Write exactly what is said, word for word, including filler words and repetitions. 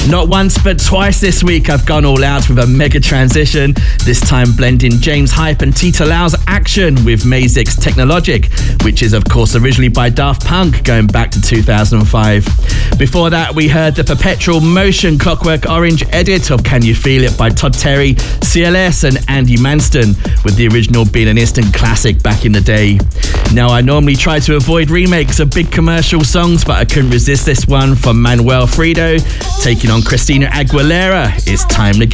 Not once but twice this week I've gone all out with a mega transition, this time blending James Hype and Tita Lau's Action with Mazik's Technologic, which is of course originally by Daft Punk going back to two thousand five. Before that we heard the Perpetual Motion Clockwork Orange edit of Can You Feel It by Todd Terry, C L S and Andy Manston, with the original being an instant classic back in the day. Now I normally try to avoid remakes of big commercial songs, but I couldn't resist this one from Manuel Frido taking on Christina Aguilera. It's time to get